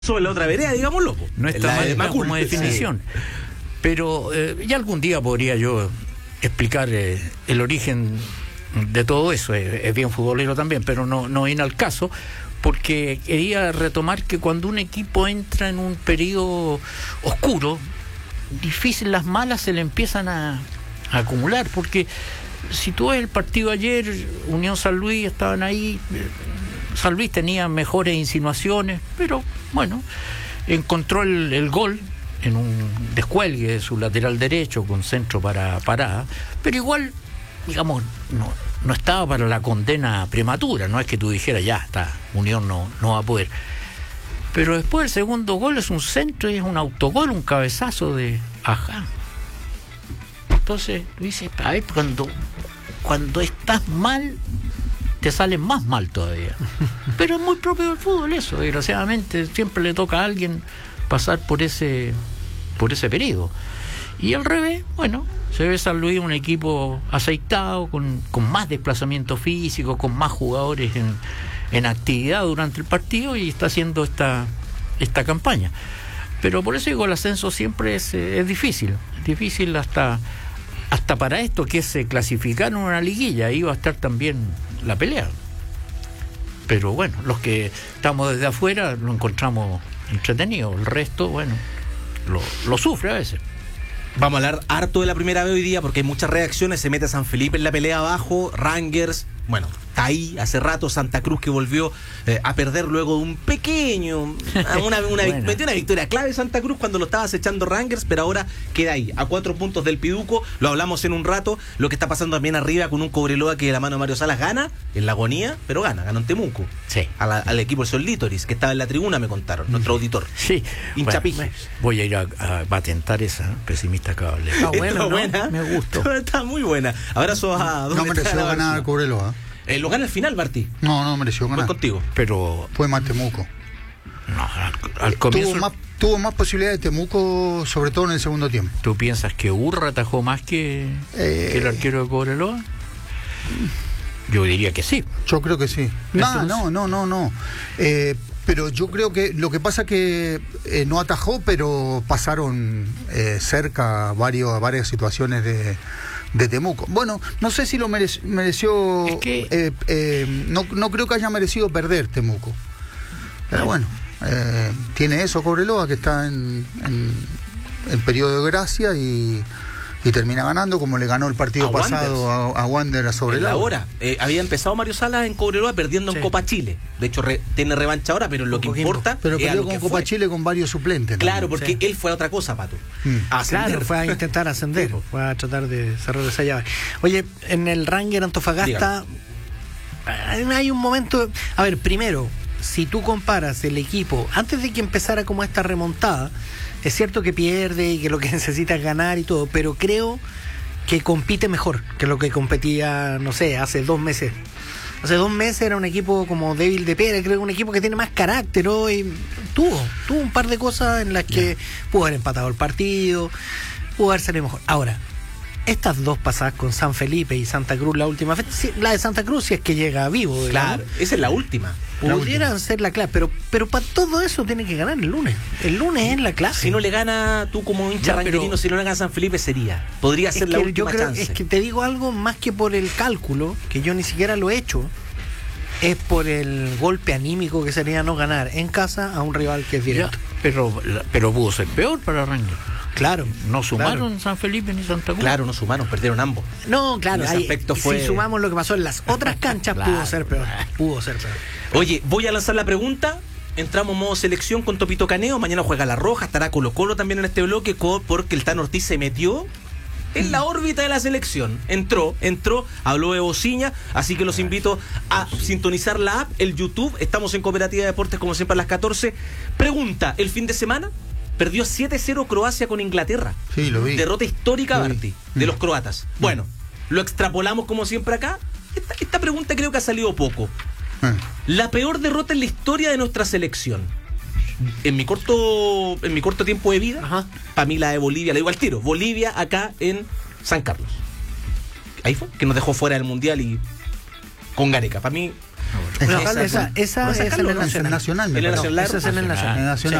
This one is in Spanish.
sobre la otra vereda, digámoslo. No está mal como definición. Sí. Pero ya algún día podría yo explicar el origen de todo eso. Es bien futbolero también, pero no viene al caso, porque quería retomar que cuando un equipo entra en un periodo oscuro, difícil, las malas se le empiezan a acumular, porque si tú ves el partido ayer, Unión San Luis, estaban ahí. San Luis tenía mejores insinuaciones, pero bueno, encontró el gol en un descuelgue de su lateral derecho con centro para parada, pero igual, digamos, no estaba para la condena prematura. No es que tú dijeras, ya está, Unión no va a poder. Pero después el segundo gol es un centro y es un autogol, un cabezazo de ajá. Entonces tú dices, a ver, cuando estás mal, te sale más mal todavía. Pero es muy propio del fútbol eso. Desgraciadamente siempre le toca a alguien pasar por ese periodo. Y al revés, bueno, se ve San Luis un equipo aceitado, con más desplazamiento físico, con más jugadores en actividad durante el partido, y está haciendo esta campaña. Pero por eso digo, el ascenso siempre es difícil. Es difícil hasta para esto, que es clasificar en una liguilla. Ahí va a estar también la pelea. Pero bueno, los que estamos desde afuera lo encontramos entretenido. El resto, bueno, lo sufre a veces. Vamos a hablar harto de la primera vez hoy día, porque hay muchas reacciones. Se mete San Felipe en la pelea abajo, Rangers, bueno, está ahí hace rato. Santa Cruz, que volvió a perder luego de un pequeño metió una victoria clave Santa Cruz cuando lo estaba acechando Rangers, pero ahora queda ahí, a 4 puntos del Piduco. Lo hablamos en un rato. Lo que está pasando también arriba con un Cobreloa que de la mano de Mario Salas gana en la agonía, pero ganó en Temuco. Sí. Al equipo del Sol Litoris, que estaba en la tribuna, me contaron, nuestro auditor. Sí. Hinchapijes. Voy a ir a patentar esa pesimista cable. Está buena, ¿no? Me gustó. Está muy buena. Abrazo a... No mereció ganar al Cobreloa. ¿Lo gana al final, Martí? No mereció ganar. Fue contigo. Pero fue más Temuco. No, al comienzo tuvo más posibilidades de Temuco, sobre todo en el segundo tiempo. ¿Tú piensas que Urra atajó más que el arquero de Cobreloa? Yo diría que sí. Yo creo que sí. No. Pero yo creo que lo que pasa que no atajó, pero pasaron cerca varias situaciones de Temuco. Bueno, no sé si lo mereció. Es que no creo que haya merecido perder Temuco. Pero bueno, tiene eso Cobreloa, que está en periodo de gracia y termina ganando, como le ganó el partido pasado a Wanderers sobre el Ahora había empezado Mario Salas en Cobreloa perdiendo en Copa Chile. De hecho tiene revancha ahora, pero lo que importa pero perdió con Copa Chile con varios suplentes. Claro, porque él fue a otra cosa, Pato. Claro, fue a intentar ascender, fue a tratar de cerrar esa llave. Oye, en el Ranger Antofagasta hay un momento. A ver, primero, si tú comparas el equipo antes de que empezara como esta remontada, es cierto que pierde y que lo que necesita es ganar y todo, pero creo que compite mejor que lo que competía, no sé, hace 2 meses. Hace 2 meses era un equipo como débil de pera, creo que un equipo que tiene más carácter hoy. Tuvo un par de cosas en las que pudo haber empatado el partido, pudo haber salido mejor. Ahora, estas 2 pasadas con San Felipe y Santa Cruz, la última vez, la de Santa Cruz si es que llega vivo, digamos. Claro, esa es la última. Pudieran ser la clave, pero para todo eso tiene que ganar el lunes. El lunes es la clave. Si no le gana, tú como hincha rangerino, si no le gana San Felipe, podría ser la última chance. Es que te digo algo más que por el cálculo, que yo ni siquiera lo he hecho, es por el golpe anímico que sería no ganar en casa a un rival que es directo. Pero pudo ser peor para Rangers. Claro. No sumaron San Felipe ni Santa Cruz. Claro, no sumaron, perdieron ambos. No, claro. Si sumamos lo que pasó en las otras canchas, pudo ser peor. Oye, voy a lanzar la pregunta. Entramos modo selección con Topito Caneo. Mañana juega La Roja, estará Colo-Colo también en este bloque, porque el Tano Ortiz se metió en la órbita de la selección. Entró, habló de Bociña, así que los invito a sintonizar la app, el YouTube. Estamos en Cooperativa de Deportes, como siempre, a las 14. Pregunta, ¿el fin de semana? Perdió 7-0 Croacia con Inglaterra. Sí, lo vi. Derrota histórica, Barty, de los croatas. Bueno, lo extrapolamos como siempre acá. Esta pregunta creo que ha salido poco. La peor derrota en la historia de nuestra selección. En mi corto tiempo de vida, para mí la de Bolivia, le digo al tiro, Bolivia acá en San Carlos. Ahí fue, que nos dejó fuera del Mundial y con Gareca. Para mí, Esa es en el Nacional. Nacional. Esa es en el Nacional. Esa es en el Nacional.